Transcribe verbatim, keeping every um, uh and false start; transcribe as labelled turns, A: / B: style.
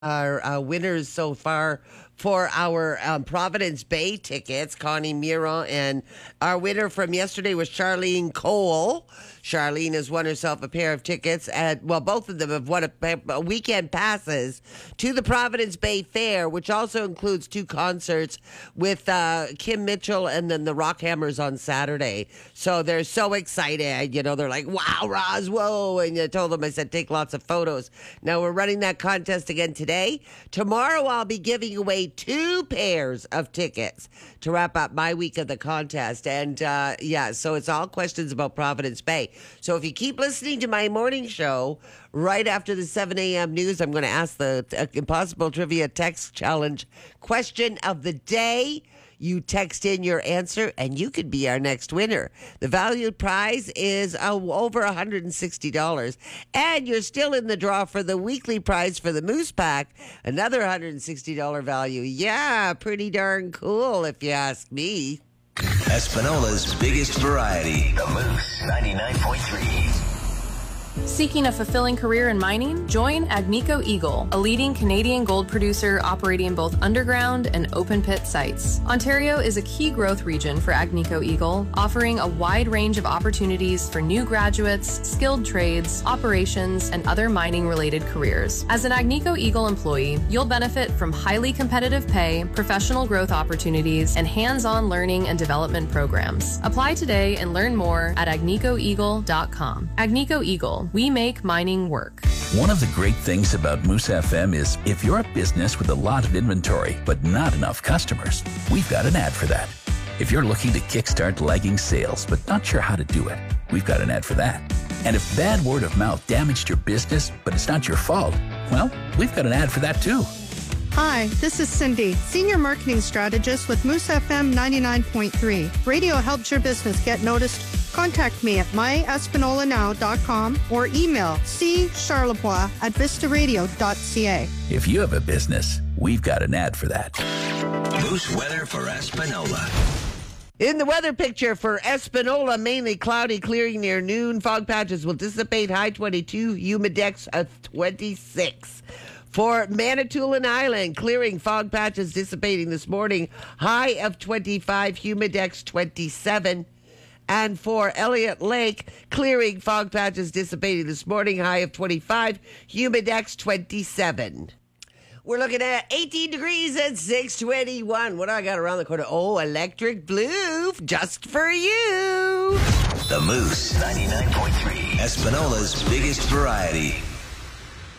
A: our uh, winners so far for our um, Providence Bay tickets, Connie Mira, and our winner from yesterday was Charlene Cole. Charlene has won herself a pair of tickets, at, well, both of them have won a, a weekend passes to the Providence Bay Fair, which also includes two concerts with uh, Kim Mitchell and then the Rockhammers on Saturday. So they're so excited. You know, they're like, wow, Roz, whoa. And I told them, I said, take lots of photos. Now we're running that contest again today. Tomorrow I'll be giving away two pairs of tickets to wrap up my week of the contest. And uh, yeah, so it's all questions about Providence Bay. So if you keep listening to my morning show, right after the seven a.m. news, I'm going to ask the uh, Impossible Trivia Text Challenge question of the day. You text in your answer, and you could be our next winner. The valued prize is uh, over one hundred sixty dollars. And you're still in the draw for the weekly prize for the Moose Pack, another one hundred sixty dollars value. Yeah, pretty darn cool, if you ask me.
B: Espinola's biggest variety. The Moose ninety-nine point three.
C: Seeking a fulfilling career in mining? Join Agnico Eagle, a leading Canadian gold producer operating both underground and open pit sites. Ontario is a key growth region for Agnico Eagle, offering a wide range of opportunities for new graduates, skilled trades, operations, and other mining-related careers. As an Agnico Eagle employee, you'll benefit from highly competitive pay, professional growth opportunities, and hands-on learning and development programs. Apply today and learn more at agnico eagle dot com. Agnico Eagle. We make mining work.
D: One of the great things about Moose F M is if you're a business with a lot of inventory but not enough customers, we've got an ad for that. If you're looking to kickstart lagging sales but not sure how to do it, we've got an ad for that. And if bad word of mouth damaged your business but it's not your fault, well, we've got an ad for that too.
E: Hi, this is Cindy, Senior Marketing Strategist with Moose F M ninety-nine point three. Radio helps your business get noticed. Contact me at my espanola now dot com or email c charlebois at vista radio dot c a.
D: If you have a business, we've got an ad for that.
B: Moose weather for Espanola.
A: In the weather picture for Espanola, mainly cloudy, clearing near noon. Fog patches will dissipate. High twenty-two, humidex of twenty-six. For Manitoulin Island, clearing, fog patches dissipating this morning. High of twenty-five, humidex twenty-seven. And for Elliott Lake, clearing, fog patches dissipating this morning. High of twenty-five, humidex twenty-seven. We're looking at eighteen degrees at six twenty-one. What do I got around the corner? Oh, Electric Blue, just for you.
B: The Moose ninety-nine point three. Espinola's biggest variety.